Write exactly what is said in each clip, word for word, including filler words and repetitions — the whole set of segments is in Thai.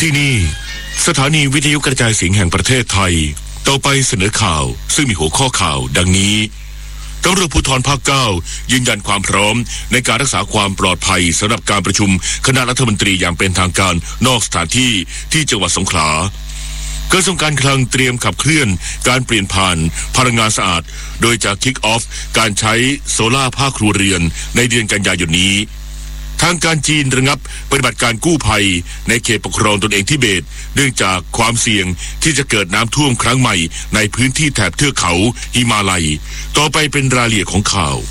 ที่นี่สถานีวิทยุกระจายเสียงแห่งประเทศไทยต่อไปเสนอข่าวซึ่งมีหัวข้อข่าวดังนี้ตำรวจภูธรภาคเก้ายืนยันความพร้อมในการรักษาความปลอดภัยสำหรับการประชุมคณะรัฐมนตรีอย่างเป็นทางการนอกสถานที่ที่จังหวัดสงขลากระทรวงการคลังเตรียมขับเคลื่อนการเปลี่ยนผ่านพลังงานสะอาดโดยจะคิกออฟการใช้โซล่าภาคครัวเรือนในเดือนกันยายนนี้ทางการจีนระงับปฏิบัติการกู้ภัยในเขตปกครองตนเองทิเบตเนื่องจากความเสี่ยงที่จะเกิดน้ำท่วมครั้งใหม่ในพื้นที่แถบเทือกเขาหิมาลัยต่อไปเป็นรายละเอียดของข่าว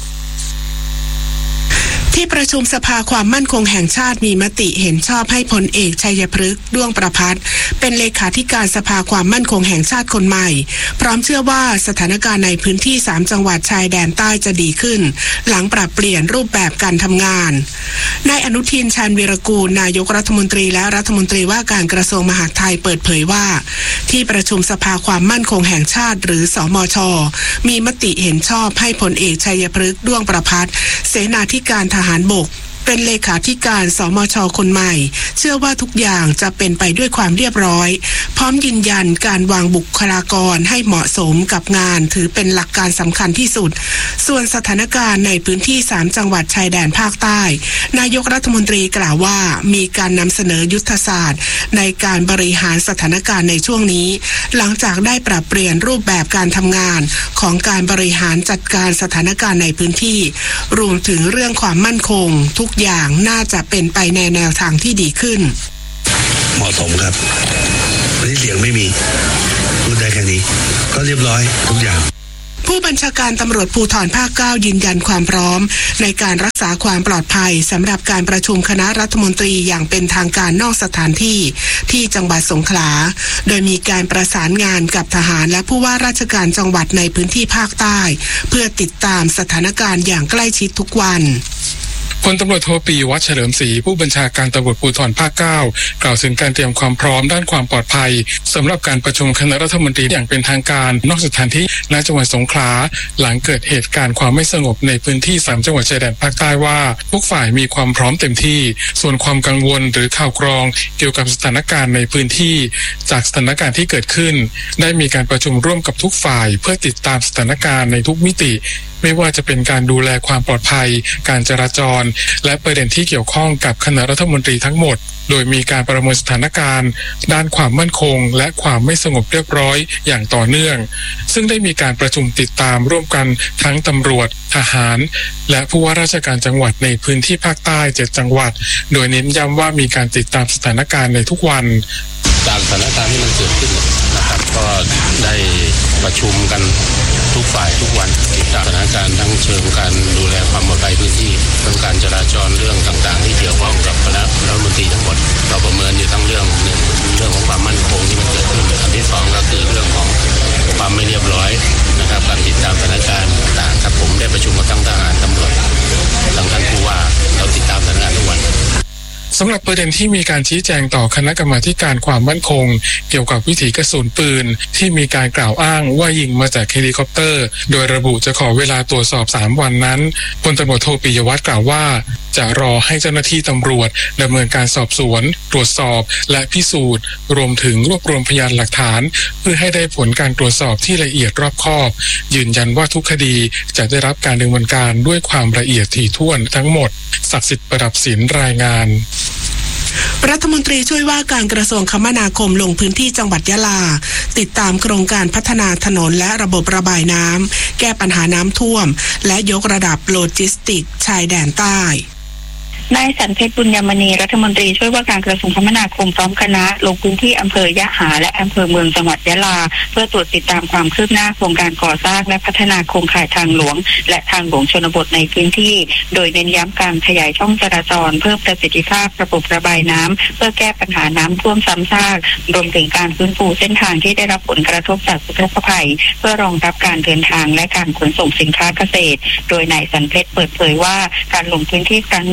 ที่ประชุมสภาความมั่นคงแห่งชาติมีมติเห็นชอบให้พลเอกชัยพฤกษ์ด้วงประภัสเป็นเลขาธิการสภาความมั่นคงแห่งชาติคนใหม่พร้อมเชื่อว่าสถานการณ์ในพื้นที่สามจังหวัดชายแดนใต้จะดีขึ้นหลังปรับเปลี่ยนรูปแบบการทำงานนายอนุทินชาญวีรกูลนายกรัฐมนตรีและรัฐมนตรีว่าการกระทรวงมหาดไทยเปิดเผยว่าที่ประชุมสภาความมั่นคงแห่งชาติหรือสมช.มีมติเห็นชอบให้พลเอกชัยพฤกษ์ด้วงประภัสเสนาธิการทหารบกเป็นเลขาธิการสมช.คนใหม่เชื่อว่าทุกอย่างจะเป็นไปด้วยความเรียบร้อยพร้อมยืนยันการวางบุคลากรให้เหมาะสมกับงานถือเป็นหลักการสำคัญที่สุดส่วนสถานการณ์ในพื้นที่สามจังหวัดชายแดนภาคใต้นายกรัฐมนตรีกล่าวว่ามีการนำเสนอยุทธศาสตร์ในการบริหารสถานการณ์ในช่วงนี้หลังจากได้ปรับเปลี่ยนรูปแบบการทำงานของการบริหารจัดการสถานการณ์ในพื้นที่รวมถึงเรื่องความมั่นคงทุกอย่างน่าจะเป็นไปในแนวทางที่ดีขึ้นเหมาะสมครับวันนี้เสียงไม่มีพูดได้แค่นี้ก็เรียบร้อยทุกอย่างผู้บัญชาการตำรวจภูธรภาคเก้ายืนยันความพร้อมในการรักษาความปลอดภัยสำหรับการประชุมคณะรัฐมนตรีอย่างเป็นทางการนอกสถานที่ที่จังหวัดสงขลาโดยมีการประสานงานกับทหารและผู้ว่าราชการจังหวัดในพื้นที่ภาคใต้เพื่อติดตามสถานการณ์อย่างใกล้ชิดทุกวันพลตำรวจโทปิยวัฒน์เฉลิมศรีผู้บัญชาการตำรวจภูธรภาคเก้ากล่าวถึงการเตรียมความพร้อมด้านความปลอดภัยสำหรับการประชุมคณะรัฐมนตรีอย่างเป็นทางการนอกสถานที่ณจังหวัดสงขลาหลังเกิดเหตุการณ์ความไม่สงบในพื้นที่สามจังหวัดชายแดนภาคใต้ว่าทุกฝ่ายมีความพร้อมเต็มที่ส่วนความกังวลหรือข่าวกรองเกี่ยวกับสถานการณ์ในพื้นที่จากสถานการณ์ที่เกิดขึ้นได้มีการประชุมร่วมกับทุกฝ่ายเพื่อติดตามสถานการณ์ในทุกมิติไม่ว่าจะเป็นการดูแลความปลอดภัยการจราจรและประเด็นที่เกี่ยวข้องกับคณะรัฐมนตรีทั้งหมดโดยมีการประเมินสถานการณ์ด้านความมั่นคงและความไม่สงบเรียบร้อยอย่างต่อเนื่องซึ่งได้มีการประชุมติดตามร่วมกันทั้งตำรวจทหารและผู้ว่าราชการจังหวัดในพื้นที่ภาคใต้เจ็ดจังหวัดโดยเน้นย้ำว่ามีการติดตามสถานการณ์ในทุกวันตามสถานการณ์ที่มันเกิดขึ้นนะครับก็ได้ประชุมกันทุกฝ่ายทุกวันติดตามสถานการณ์ทั้งเชิงการดูแลความปลอดภัยพื้นที่เรื่องการจราจรเรื่องต่างๆที่เกี่ยวข้องกับคณะรัฐมนตรีทั้งหมดเราประเมินอยู่ทั้งเรื่องหนึ่งเรื่องของความมั่นคงที่มันเกิดขึ้นอันที่สองก็คือเรื่องของความไม่เรียบร้อยนะครับการติดตามสถานการณ์ต่างๆครับผมได้ประชุมกับทั้งทหารตำรวจทั้งท่านผู้ว่าเราติดตามสถานการณ์ทุกวันสำหรับประเด็นที่มีการชี้แจงต่อคณะกรรมาธิการความมั่นคงเกี่ยวกับวิถีกระสุนปืนที่มีการกล่าวอ้างว่ายิงมาจากเฮลิคอปเตอร์โดยระบุจะขอเวลาตรวจสอบสามวันนั้นพลตำรวจโทปิยวัฒน์กล่าวว่าจะรอให้เจ้าหน้าที่ตำรวจดำเนินการสอบสวนตรวจสอบและพิสูจน์รวมถึงรวบรวมพยานหลักฐานเพื่อให้ได้ผลการตรวจสอบที่ละเอียดรอบคอบยืนยันว่าทุกคดีจะได้รับการดำเนินการด้วยความละเอียดถี่ถ้วนทั้งหมดศักดิ์สิทธิ์ประดับศิลป์รายงานรัฐมนตรีช่วยว่าการกระทรวงคมนาคมลงพื้นที่จังหวัดยะลาติดตามโครงการพัฒนาถนนและระบบระบายน้ำแก้ปัญหาน้ำท่วมและยกระดับโลจิสติกชายแดนใต้นายสันเพชรบุญยมณีรัฐมนตรีช่วยว่าการกระทรวงคมนาคมพร้อมคณะลงพื้นที่อำเภอยะหาและอำเภอเมืองจังหวัดยะลาเพื่อตรวจติดตามความคืบหน้าโครงการก่อสร้างและพัฒนาโครงข่ายทางหลวงและทางหลวงชนบทในพื้นที่โดยเน้นย้ำการขยายช่องจราจรเพิ่มประสิทธิภาพระบบระบายน้ำเพื่อแก้ปัญหาน้ำท่วมซ้ำซากรวมถึงการฟื้นฟูเส้นทางที่ได้รับผลกระทบจากอุทกภัยเพื่อรองรับการเดินทางและการขนส่งสินค้าเกษตรโดยนายสันเพชรเปิดเผยว่าการลงพื้นที่ครั้งนี้เป็น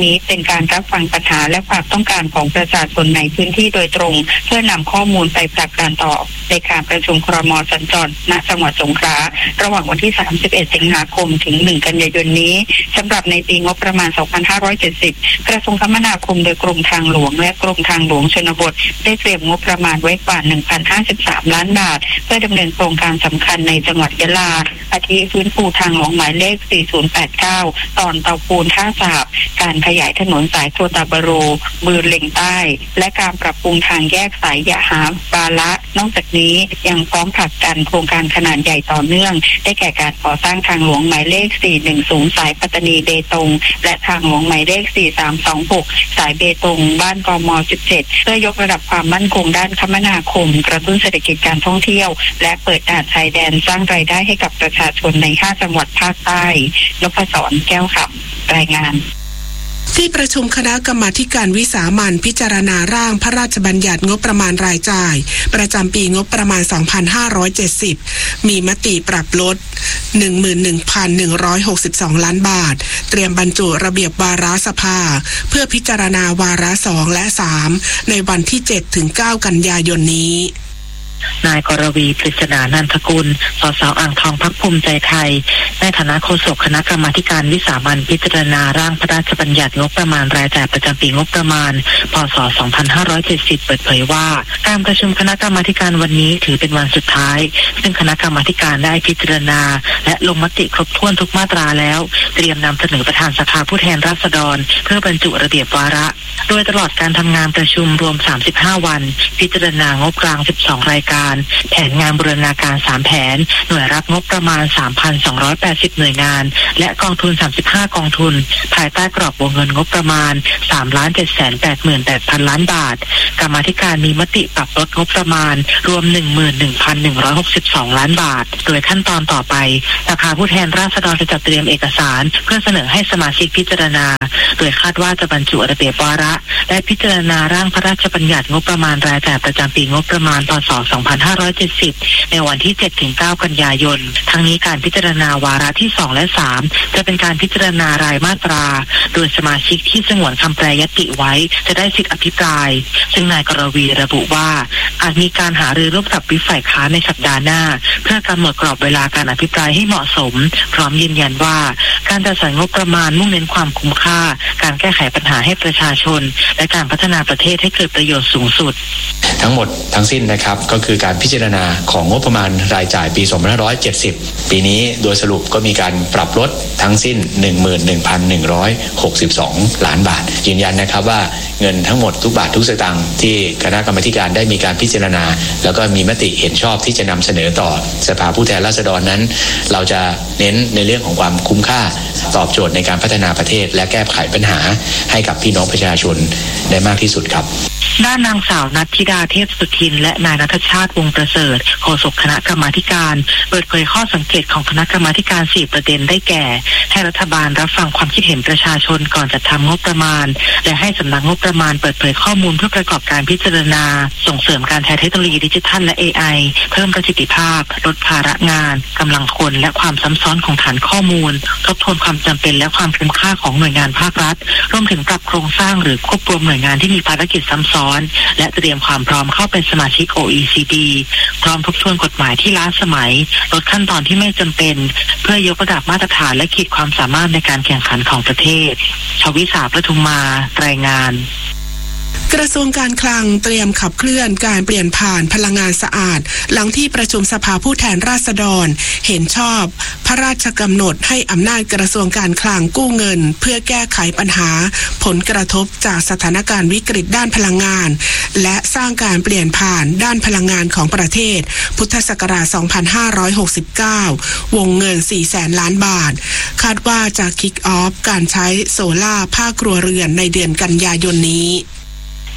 การรับฟังปัญหาและความต้องการของประชาชนในพื้นที่โดยตรงเพื่อนำข้อมูลไปผลักดันต่อในการประชุมครม.สัญจรณจังหวัดสงขลาระหว่างวันที่สามสิบเอ็ดสิงหาคมถึงหนึ่งกันยายนนี้สำหรับในปีงบประมาณสองพันห้าร้อยเจ็ดสิบกระทรวงคมนาคมโดยกรมทางหลวงและกรมทางหลวงชนบทได้เตรียมงบประมาณไว้กว่า หนึ่งพันห้าสิบสาม ล้านบาทเพื่อดำเนินโครงการสำคัญในจังหวัดยะลาอาทิฟื้นฟูทางหลวงหมายเลขสี่ศูนย์แปดเก้าตอนเตาปูนท่าสาบการขยายถนนสายโคตาบาโรบือเล็งใต้และการปรับปรุงทางแยกสายยะหาบาละนอกจากนี้ยังพร้อมผลักดันโครงการขนาดใหญ่ต่อเนื่องได้แก่การก่อสร้างทางหลวงหมายเลขสี่หนึ่งศูนย์สายปัตตานีเบตงและทางหลวงหมายเลขสี่สามสองหกสายเบตงบ้านกม.สิบเจ็ดเพื่อยกระดับความมั่นคงด้านคมนาคมกระตุ้นเศรษฐกิจการท่องเที่ยวและเปิดด่านชายแดนสร้างรายได้ให้กับประชาชนในห้าจังหวัดภาคใต้นพศรแก้วขำรายงานที่ประชุมคณะกรรมาธิการวิสามัญพิจารณาร่างพระราชบัญญัติงบประมาณรายจ่ายประจำปีงบประมาณ สองพันห้าร้อยเจ็ดสิบ มีมติปรับลด หนึ่งหมื่นหนึ่งพันหนึ่งร้อยหกสิบสอง ล้านบาทเตรียมบรรจุระเบียบวาระสภาเพื่อพิจารณาวาระสองและสามในวันที่ เจ็ดถึงเก้า กันยายนนี้นายกรวีปริศนานันทกุลสสอ่างทองพรรคภูมิใจไทยในฐานะโฆษกคณะกรรมาการวิสามัญพิจารณาร่างพระราชบัญญัติงบประมาณรายจ่ายประจำปีงบประมาณพ.ศ. สองพันห้าร้อยเจ็ดสิบเปิดเผยว่าการประชุมคณะกรรมาการวันนี้ถือเป็นวันสุดท้ายซึ่งคณะกรรมาการได้พิจารณาและลงมติครบถ้วนทุกมาตราแล้วเตรียมนำเสนอประธานสภาผู้แทนราษฎรเพื่อบรรจุระเบียบวาระโดยตลอดการทำงานประชุมรวมสามสิบห้าวันพิจารณางบกลางสิบสองรายการแผนงานบูรณาการสามแผนหน่วยรับงบประมาณ สามพันสองร้อยแปดสิบ หน่วยงานและกองทุนสามสิบห้ากองทุนภายใต้กรอบวงเงินงบประมาณ สามล้านเจ็ดแสนแปดหมื่นแปดพัน ล้านบาทกรรมาธิการมีมติปรับลดงบประมาณรวม หนึ่งหมื่นหนึ่งพันหนึ่งร้อยหกสิบสอง ล้านบาทโดยขั้นตอนต่อไปสภาผู้แทนราษฎรจะจัดเตรียมเอกสารเพื่อเสนอให้สมาชิกพิจารณาโดยคาดว่าจะบรรจุระเบียบวาระและพิจารณาร่างพระราชบัญญัติงบประมาณรายจ่ายประจำปีงบประมาณพ.ศ. สองพันห้าร้อยเจ็ดสิบในวันที่ เจ็ดถึงเก้า กันยายนทั้งนี้การพิจารณาวาระที่สองและสามจะเป็นการพิจารณารายมาตราโดยสมาชิกที่สงวนคำแปรยติไว้จะได้สิทธิอภิปรายซึ่งนายกรวีระบุว่าอาจมีการหารือร่วมกับวิปฝ่ายค้านในสัปดาห์หน้าเพื่อกำหนดกรอบเวลาการอภิปรายให้เหมาะสมพร้อมยืนยันว่าการจัดสรรงบประมาณมุ่งเน้นความคุ้มค่าการแก้ไขปัญหาให้ประชาชนและการพัฒนาประเทศให้เกิดประโยชน์สูงสุดทั้งหมดทั้งสิ้นนะครับก็คือการพิจารณาของงบประมาณรายจ่ายปีสองพันห้าร้อยเจ็ดสิบปีนี้โดยสรุปก็มีการปรับลดทั้งสิ้น หนึ่งหมื่นหนึ่งพันหนึ่งร้อยหกสิบสอง ล้านบาทยืนยันนะครับว่าเงินทั้งหมดทุกบาททุกสตางค์ที่คณะกรรมาการได้มีการพิจารณาแล้วก็มีมติเห็นชอบที่จะนำเสนอต่อสภาผู้แทนราษฎรนั้นเราจะเน้นในเรื่องของความคุ้มค่าตอบโจทย์ในการพัฒนาประเทศและแก้ไขปัญหาให้กับพี่น้องประชาชนได้มากที่สุดครับด้านนางสาวนัทธิดาเทพสุทินและนายณัฐชาติวงศ์ประเสริฐโฆษกคณะกรรมาการเปิดเผยข้อสังเกตของคณะกรรมาการสี่ประเด็นได้แก่ให้รัฐบาลรับฟังความคิดเห็นประชาชนก่อนจัดทำงบประมาณและให้สำนักงบประมาณเปิดเผยข้อมูลเพื่อประกอบการพิจารณาส่งเสริมการใช้เทคโนโลยีดิจิทัลและ เอ ไอ เพิ่มประสิทธิภาพลดภาระงานกำลังคนและความซ้ำซ้อนของฐานข้อมูลทบทวนความจำเป็นและความคุ้มค่าของหน่วยงานภาครัฐรวมถึงปรับโครงสร้างหรือควบรวมหน่วยงานที่มีภารกิจซ้ำซ้อนและเตรียมความพร้อมเข้าเป็นสมาชิก โอ อี ซี ดี พร้อมทบทวนกฎหมายที่ล้าสมัยลดขั้นตอนที่ไม่จำเป็นเพื่อยกระดับมาตรฐานและขีดความสามารถในการแข่งขันของประเทศชวิสาประทุมมารายงานกระทรวงการคลังเตรียมขับเคลื่อนการเปลี่ยนผ่านพลังงานสะอาดหลังที่ประชุมสภาผู้แทนราษฎรเห็นชอบพระราชกำหนดให้อำนาจกระทรวงการคลังกู้เงินเพื่อแก้ไขปัญหาผลกระทบจากสถานการณ์วิกฤตด้านพลังงานและสร้างการเปลี่ยนผ่านด้านพลังงานของประเทศพุทธศักราช สองพันห้าร้อยหกสิบเก้า วงเงิน สี่แสน ล้านบาทคาดว่าจะคิกออฟการใช้โซล่าร์ภาคครัวเรือนในเดือนกันยายนนี้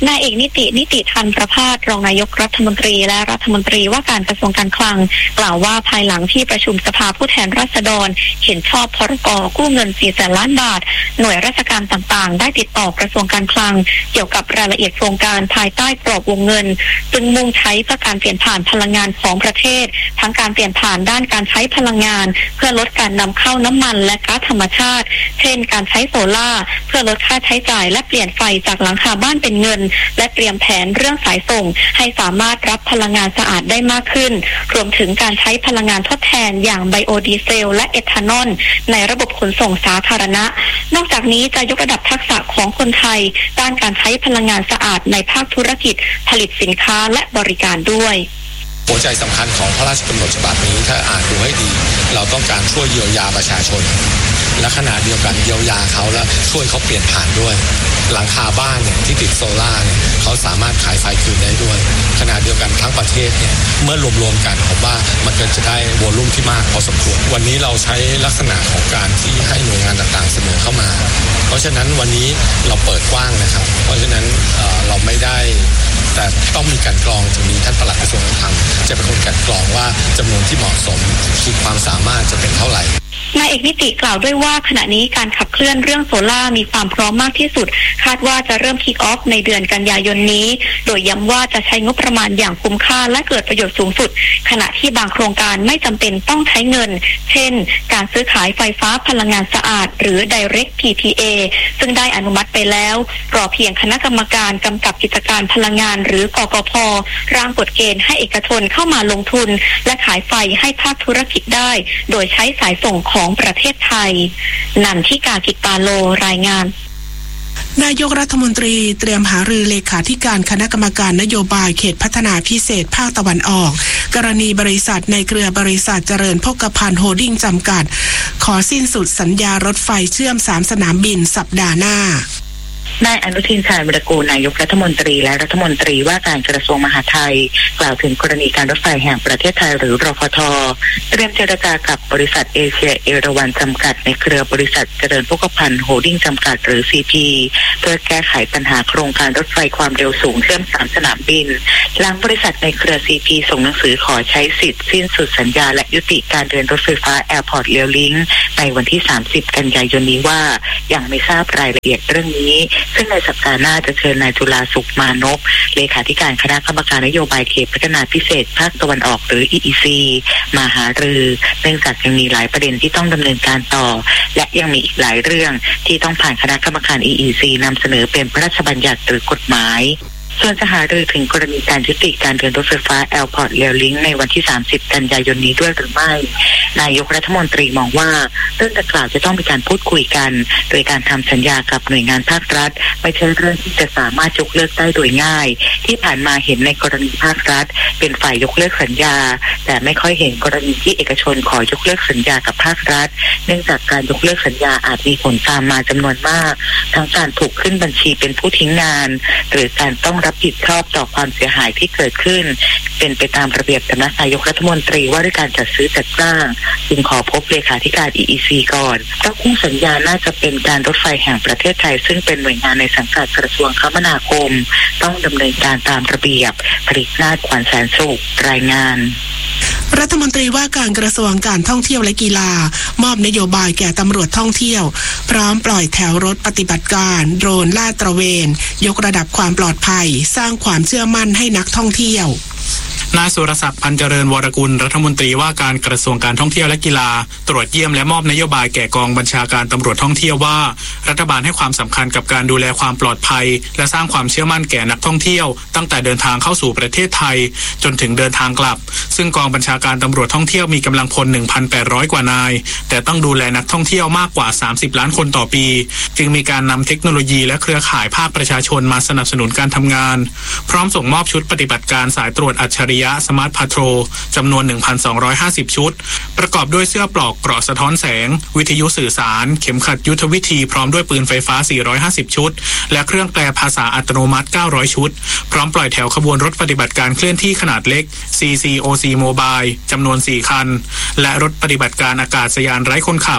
นายเอกนิตินิติธันประภาสรองนายกรัฐมนตรีและรัฐมนตรีว่าการกระทรวงการคลังกล่าวว่าภายหลังที่ประชุมสภาผู้แทนราษฎรเห็นชอบพรกกู้เงินสี่แสนล้านบาทหน่วยราชการต่างๆได้ติดต่อกระทรวงการคลังเกี่ยวกับรายละเอียดโครงการภายใต้กรอบวงเงินซึ่งมุ่งใช้เพื่อการเปลี่ยนผ่านพลังงานของประเทศทั้งการเปลี่ยนผ่านด้านการใช้พลังงานเพื่อลดการนำเข้าน้ำมันและก๊าซธรรมชาติเช่นการใช้โซล่าเพื่อลดค่าใช้จ่ายและเปลี่ยนไฟจากหลังคาบ้านเป็นเงินและเตรียมแผนเรื่องสายส่งให้สามารถรับพลังงานสะอาดได้มากขึ้นรวมถึงการใช้พลังงานทดแทนอย่างไบโอดีเซลและเอทานอลในระบบขนส่งสาธารณะนอกจากนี้จะยกระดับทักษะของคนไทยด้านการใช้พลังงานสะอาดในภาคธุรกิจผลิตสินค้าและบริการด้วยหัวใจสำคัญของพระราชกำหนดฉบับนี้ถ้าอ่านดูให้ดีเราต้องการช่วยเยียวยาประชาชนและขณะเดียวกันเยียวยาเขาและช่วยเขาเปลี่ยนผ่านด้วยหลังคาบ้านเนี่ยที่ติดโซล่าเนี่ยเขาสามารถขายไฟคืนได้ด้วยขณะเดียวกันทั้งประเทศเนี่ยเมื่อรวมๆกันผมว่ามันก็จะได้วอลลุ่มที่มากพอสมควรวันนี้เราใช้ลักษณะของการที่ให้หน่วยงานต่างๆเสนอเข้ามาเพราะฉะนั้นวันนี้เราเปิดกว้างนะครับเพราะฉะนั้น เอ่อ เราไม่ได้แต่ต้องมีการกรองถึงนี้ท่านปลัดกระทรวงการคลังจะเป็นคนการกรองว่าจำนวนที่เหมาะสมขีดความสามารถจะเป็นเท่าไหร่นายเอกนิติกล่าวด้วยว่าขณะนี้การขับเคลื่อนเรื่องโซล่ามีความพร้อมมากที่สุดคาดว่าจะเริ่มคิกออฟในเดือนกันยายนนี้โดยย้ำว่าจะใช้งบประมาณอย่างคุ้มค่าและเกิดประโยชน์สูงสุดขณะที่บางโครงการไม่จำเป็นต้องใช้เงินเช่นการซื้อขายไฟฟ้าพลังงานสะอาดหรือ Direct พี พี เอ ซึ่งได้อนุมัติไปแล้วรอเพียงคณะกรรมการกำกับกิจการพลังงานหรือกกพ.ร่างกฎเกณฑ์ให้เอกชนเข้ามาลงทุนและขายไฟให้ภาคธุรกิจได้โดยใช้สายส่งของประเทศไทยนันทิกากิตปาโลรายงานนายกรัฐมนตรีเตรียมหารือเลขาธิการคณะกรรมการนโยบายเขตพัฒนาพิเศษภาคตะวันออกกรณีบริษัทในเครือบริษัทเจริญโภคภัณฑ์โฮลดิ้งจำกัดขอสิ้นสุดสัญญารถไฟเชื่อมสามสนามบินสัปดาห์หน้านายอนุทินชาญวิรากูลนายกรัฐมนตรีและรัฐมนตรีว่าการกระทรวงมหาดไทยกล่าวถึงกรณีการรถไฟแห่งประเทศไทยหรือรฟท.เตรียมเจรจากับบริษัทเอเชียเอราวัณจำกัดในเครือบริษัทเจริญโภคภัณฑ์โฮลดิ้งจำกัดหรือ ซี พี เพื่อแก้ไขปัญหาโครงการรถไฟความเร็วสูงเชื่อมสามสนามบินหลังบริษัทในเครือ ซี พี ส่งหนังสือขอใช้สิทธิ์สิ้นสุดสัญญาและยุติการเดินรถไฟฟ้าแอร์พอร์ตเรียวลิงก์ในวันที่สามสิบกันยายนนี้ว่ายังไม่ทราบรายละเอียดเรื่องนี้ซึ่งในสัปดาห์หน้าจะเชิญนายจุฬาสุขมานพเลขาธิการคณะกรรมการนโยบายเขตพัฒนาพิเศษภาคตะวันออกหรือ อี อี ซี มาหารือเนื่องจากยังมีหลายประเด็นที่ต้องดำเนินการต่อและยังมีอีกหลายเรื่องที่ต้องผ่านคณะกรรมการ อี อี ซี นำเสนอเป็นพระราชบัญญัติหรือกฎหมายส่วนจะหารือถึงกรณีการยุติการเดินรถไฟฟ้าแอร์พอร์ตเรียวลิงก์ในวันที่สามสิบกันยายนนี้ด้วยหรือไม่นายกรัฐมนตรีมองว่าเรื่องดังกล่าวจะต้องมีการพูดคุยกันโดยการทำสัญญากับหน่วยงานภาครัฐไม่ใช่เรื่องที่จะสามารถยกเลิกได้โดยง่ายที่ผ่านมาเห็นในกรณีภาครัฐเป็นฝ่ายยกเลิกสัญญาแต่ไม่ค่อยเห็นกรณีที่เอกชนขอยกเลิกสัญญากับภาครัฐเนื่องจากการยกเลิกสัญญาอาจมีผลตามมาจำนวนมากทั้งการถูกขึ้นบัญชีเป็นผู้ทิ้งงานหรือการต้องรับผิดชอบต่อความเสียหายที่เกิดขึ้นเป็นไปตามระเบียบสำนักนายกรัฐมนตรีว่าด้วยการจัดซื้อจัดจ้างจึงขอพบเลขาธิการ อี อี ซี ก่อนเพราะคู่สัญญาน่าจะเป็นการรถไฟแห่งประเทศไทยซึ่งเป็นหน่วยงานในสังกัดกระทรวงคมนาคมต้องดำเนินการตามระเบียบผลิตนาฏขวัญแสนสุขรายงานรัฐมนตรีว่าการกระทรวงการท่องเที่ยวและกีฬามอบนโยบายแก่ตำรวจท่องเที่ยวพร้อมปล่อยแถวรถปฏิบัติการโดรนลาดตระเวนยกระดับความปลอดภัยสร้างความเชื่อมั่นให้นักท่องเที่ยวนายสุรศักดิ์พันเจริญวรกุลรัฐมนตรีว่าการกระทรวงการท่องเที่ยวและกีฬาตรวจเยี่ยมและมอบนโยบายแก่กองบัญชาการตำรวจท่องเที่ยวว่ารัฐบาลให้ความสำคัญกับการดูแลความปลอดภัยและสร้างความเชื่อมั่นแก่นักท่องเที่ยวตั้งแต่เดินทางเข้าสู่ประเทศไทยจนถึงเดินทางกลับซึ่งกองบัญชาการตำรวจท่องเที่ยวมีกำลังพล หนึ่งพันแปดร้อย กว่านายแต่ต้องดูแลนักท่องเที่ยวมากกว่าสามสิบล้านคนต่อปีจึงมีการนำเทคโนโลยีและเครือข่ายภาคประชาชนมาสนับสนุนการทำงานพร้อมส่งมอบชุดปฏิบัติการสายตรวจอัจฉริยะสมาร์ทพาโทรจำนวน หนึ่งพันสองร้อยห้าสิบ ชุดประกอบด้วยเสื้อปลอกเกราะสะท้อนแสงวิทยุสื่อสารเข็มขัดยุทธวิธีพร้อมด้วยปืนไฟฟ้าสี่ร้อยห้าสิบชุดและเครื่องแปลภาษาอัตโนมัติเก้าร้อยชุดพร้อมปล่อยแถวขบวนรถปฏิบัติการเคลื่อนที่ขนาดเล็ก ซี ซี โอ ซี Mobile จำนวนสี่คันและรถปฏิบัติการอากาศยานไร้คนขับ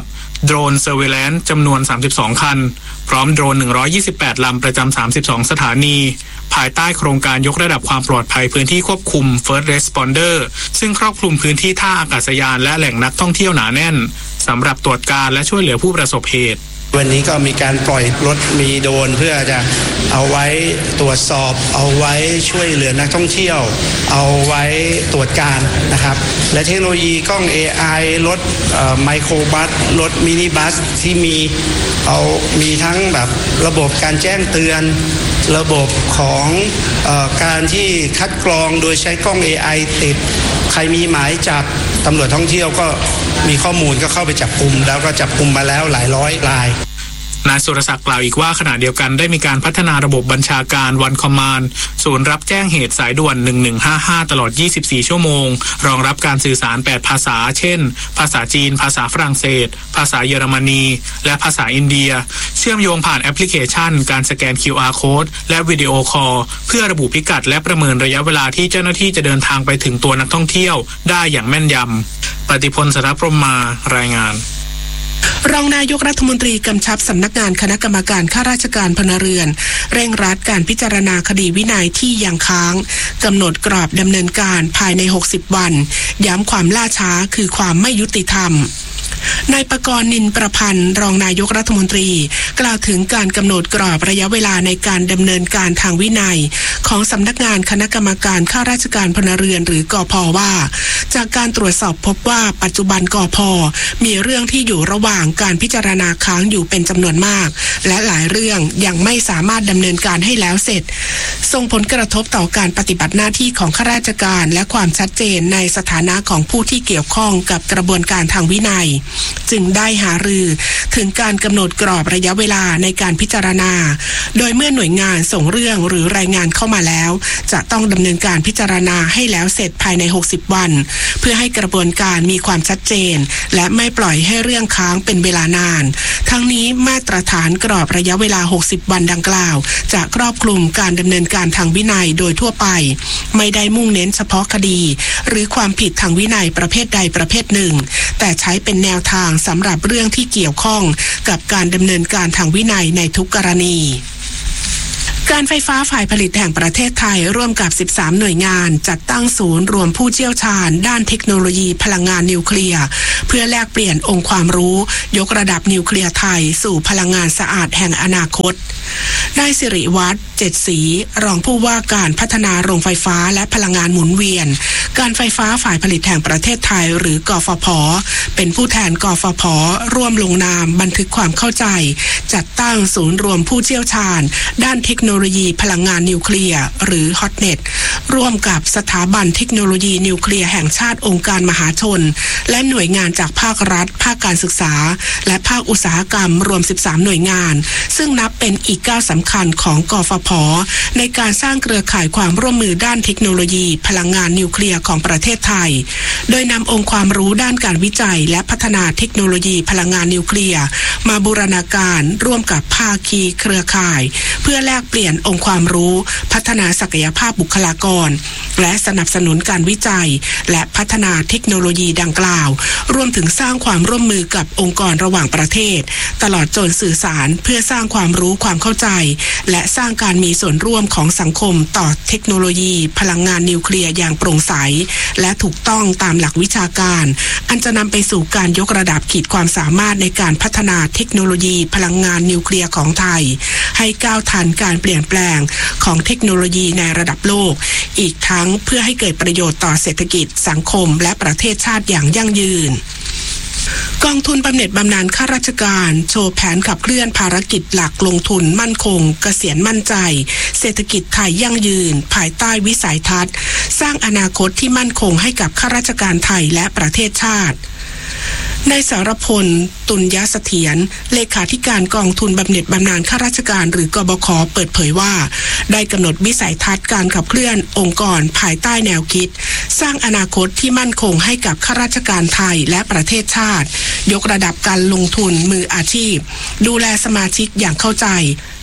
โดรนเซอร์เวลแลนซ์จำนวนสามสิบสองคันพร้อมโดรนหนึ่งร้อยยี่สิบแปดลำประจำสามสิบสองสถานีภายใต้โครงการยกระดับความปลอดภัยพื้นที่ควบคุม First Responder ซึ่งครอบคลุมพื้นที่ท่าอากาศยานและแหล่งนักท่องเที่ยวหนาแน่นสำหรับตรวจการและช่วยเหลือผู้ประสบเหตุวันนี้ก็มีการปล่อยรถมีโดรนเพื่อจะเอาไว้ตรวจสอบเอาไว้ช่วยเหลือนักท่องเที่ยวเอาไว้ตรวจการนะครับและเทคโนโลยีกล้อง เอ ไอ รถไมโครบัสรถมินิบัสที่มีเอามีทั้งแบบระบบการแจ้งเตือนระบบของเอ่อการที่คัดกรองโดยใช้กล้อง เอ ไอ ติดใครมีหมายจับตำรวจท่องเที่ยวก็มีข้อมูลก็เข้าไปจับกุมแล้วก็จับกุมมาแล้วหลายร้อยรายนายสุรศักดิ์กล่าวอีกว่าขณะเดียวกันได้มีการพัฒนาระบบบัญชาการวันคอมมานด์ศูนย์รับแจ้งเหตุสายด่วนหนึ่งหนึ่งห้าห้าตลอดยี่สิบสี่ชั่วโมงรองรับการสื่อสารแปดภาษาเช่นภาษาจีนภาษาฝรั่งเศสภาษาเยอรมนีและภาษาอินเดียเชื่อมโยงผ่านแอปพลิเคชันการสแกน คิว อาร์ Code และวิดีโอคอลเพื่อระบุพิกัดและประเมินระยะเวลาที่เจ้าหน้าที่จะเดินทางไปถึงตัวนักท่องเที่ยวได้อย่างแม่นยำปฏิพล สรพรหมมารายงานรองนายกรัฐมนตรีกำชับสำนักงานคณะกรรมการข้าราชการพลเรือนเร่งรัดการพิจารณาคดีวินัยที่ยังค้างกำหนดกรอบดำเนินการภายในหกสิบวันย้ำความล่าช้าคือความไม่ยุติธรรมนายประกรณ์ นินประพันธ์รองนายกรัฐมนตรีกล่าวถึงการกำหนดกรอบระยะเวลาในการดำเนินการทางวินัยของสำนักงานคณะกรรมการข้าราชการพลเรือนหรือกพ.ว่าจากการตรวจสอบพบว่าปัจจุบันกพ.มีเรื่องที่อยู่ระหว่างการพิจารณาค้างอยู่เป็นจำนวนมากและหลายเรื่องยังไม่สามารถดำเนินการให้แล้วเสร็จส่งผลกระทบต่อการปฏิบัติหน้าที่ของข้าราชการและความชัดเจนในสถานะของผู้ที่เกี่ยวข้องกับกระบวนการทางวินัยจึงได้หารือถึงการกำหนดกรอบระยะเวลาในการพิจารณาโดยเมื่อหน่วยงานส่งเรื่องหรือรายงานเข้ามาแล้วจะต้องดำเนินการพิจารณาให้แล้วเสร็จภายในหกสิบวันเพื่อให้กระบวนการมีความชัดเจนและไม่ปล่อยให้เรื่องค้างเป็นเวลานานทั้งนี้มาตรฐานกรอบระยะเวลาหกสิบวันดังกล่าวจะครอบคลุมการดำเนินการทางวินัยโดยทั่วไปไม่ได้มุ่งเน้นเฉพาะคดีหรือความผิดทางวินัยประเภทใดประเภทหนึ่งแต่ใช้เป็นแนวทางสำหรับเรื่องที่เกี่ยวข้องกับการดำเนินการทางวินัยในทุกกรณีการไฟฟ้าฝ่ายผลิตแห่งประเทศไทยร่วมกับสิบสามหน่วยงานจัดตั้งศูนย์รวมผู้เชี่ยวชาญด้านเทคโนโลยีพลังงานนิวเคลียร์เพื่อแลกเปลี่ยนองค์ความรู้ยกระดับนิวเคลียร์ไทยสู่พลังงานสะอาดแห่งอนาคตนายสิริวัฒน์เจ็ดศรีรองผู้ว่าการพัฒนาโรงไฟฟ้าและพลังงานหมุนเวียนการไฟฟ้าฝ่ายผลิตแห่งประเทศไทยหรือกฟผ.เป็นผู้แทนกฟผ.ร่วมลงนามบันทึกความเข้าใจจัดตั้งศูนย์รวมผู้เชี่ยวชาญด้านเทคโนโลยีพลังงานนิวเคลียร์หรือ ฮอตเน็ต ร่วมกับสถาบันเทคโนโลยีนิวเคลียร์แห่งชาติองค์การมหาชนและหน่วยงานจากภาครัฐภาคการศึกษาและภาคอุตสาหกรรมรวมสิบสามหน่วยงานซึ่งนับเป็นอีกก้าวสำคัญของกฟผ.ในการสร้างเครือข่ายความร่วมมือด้านเทคโนโลยีพลังงานนิวเคลียร์ของประเทศไทยโดยนำองค์ความรู้ด้านการวิจัยและพัฒนาเทคโนโลยีพลังงานนิวเคลียร์มาบูรณาการร่วมกับภาคีเครือข่ายเพื่อแลกเปลี่ยนองค์ความรู้พัฒนาศักยภาพบุคลากรและสนับสนุนการวิจัยและพัฒนาเทคโนโลยีดังกล่าวรวมถึงสร้างความร่วมมือกับองค์กรระหว่างประเทศตลอดจนสื่อสารเพื่อสร้างความรู้ความเข้าใจและสร้างการมีส่วนร่วมของสังคมต่อเทคโนโลยีพลังงานนิวเคลียร์อย่างโปร่งใสและถูกต้องตามหลักวิชาการอันจะนำไปสู่การยกระดับขีดความสามารถในการพัฒนาเทคโนโลยีพลังงานนิวเคลียร์ของไทยให้ก้าวทันการเปลี่ยนแปลงของเทคโนโลยีในระดับโลกอีกทั้งเพื่อให้เกิดประโยชน์ต่อเศรษฐกิจสังคมและประเทศชาติอย่างยั่งยืนกองทุนบำเหน็จบำนาญข้าราชการโชว์แผนขับเคลื่อนภารกิจหลักลงทุนมั่นคงเกษียณมั่นใจเศรษฐกิจไทยยั่งยืนภายใต้วิสัยทัศน์สร้างอนาคตที่มั่นคงให้กับข้าราชการไทยและประเทศชาตินายสารพลตุลยเสถียรเลขาธิการกองทุนบำเหน็จบำนาญข้าราชการหรือกบข.เปิดเผยว่าได้กำหนดวิสัยทัศน์การขับเคลื่อนองค์กรภายใต้แนวคิดสร้างอนาคตที่มั่นคงให้กับข้าราชการไทยและประเทศชาติยกระดับการลงทุนมืออาชีพดูแลสมาชิกอย่างเข้าใจ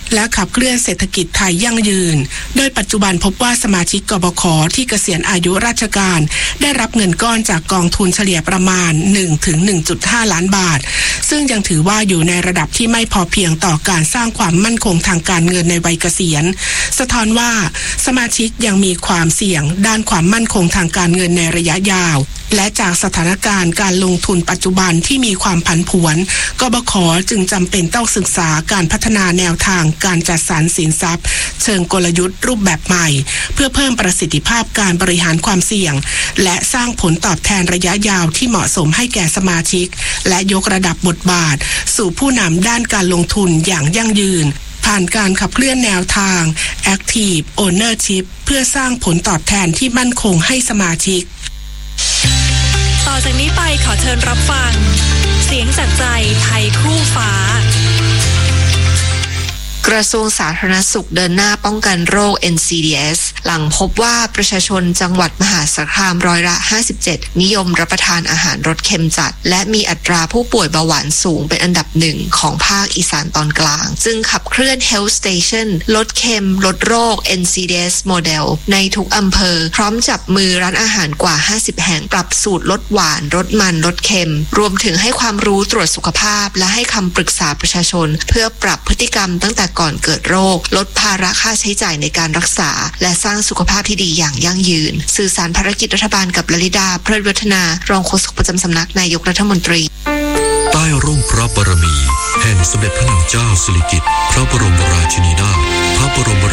และขับเคลื่อนเศรษฐกิจไทยยั่งยืนโดยปัจจุบันพบว่าสมาชิกกบข.ที่เกษียณอายุราชการได้รับเงินก้อนจากกองทุนเฉลี่ยประมาณ หนึ่งถึงหนึ่งจุดห้า ล้านบาทซึ่งยังถือว่าอยู่ในระดับที่ไม่พอเพียงต่อการสร้างความมั่นคงทางการเงินในวัยเกษียณสะท้อนว่าสมาชิกยังมีความเสี่ยงด้านความมั่นคงทางการเงินในระยะยาวและจากสถานการณ์การลงทุนปัจจุบันที่มีความผันผวนกบข.จึงจำเป็นต้องศึกษาการพัฒนาแนวทางการจัดสรรสินทรัพย์เชิงกลยุทธ์รูปแบบใหม่เพื่อเพิ่มประสิทธิภาพการบริหารความเสี่ยงและสร้างผลตอบแทนระยะยาวที่เหมาะสมให้แก่สมาชิกและยกระดับบทบาทสู่ผู้นำด้านการลงทุนอย่างยั่งยืนผ่านการขับเคลื่อนแนวทาง Active Ownership เพื่อสร้างผลตอบแทนที่มั่นคงให้สมาชิกต่อจากนี้ไปขอเชิญรับฟังเสียงจากใจไทยคู่ฟ้ากระทรวงสาธารณสุขเดินหน้าป้องกันโรค เอ็น ซี ดี เอส หลังพบว่าประชาชนจังหวัดมหาสารคามร้อยละห้าสิบเจ็ดนิยมรับประทานอาหารรสเค็มจัดและมีอัตราผู้ป่วยเบาหวานสูงเป็นอันดับหนึ่งของภาคอีสานตอนกลางจึงขับเคลื่อน Health Station ลดเค็มลดโรค เอ็น ซี ดี เอส Model ในทุกอำเภอพร้อมจับมือร้านอาหารกว่าห้าสิบแห่งปรับสูตรลดหวานลดมันลดเค็มรวมถึงให้ความรู้ตรวจสุขภาพและให้คำปรึกษาประชาชนเพื่อปรับพฤติกรรมตั้งแต่ก่อนเกิดโรคลดภาระค่าใช้จ่ายในการรักษาและสร้างสุขภาพที่ดีอย่างยั่งยืนสื่อสารภารกิจรัฐบาลกับลลิดาเพลิดวัฒนารองโฆษกประจำสำนักนายกรัฐมนตรีใต้ร่มพระบารมีแห่งสมเด็จพระนางเจ้าสิริกิติ์พระบรมราชินีนาถพระบรม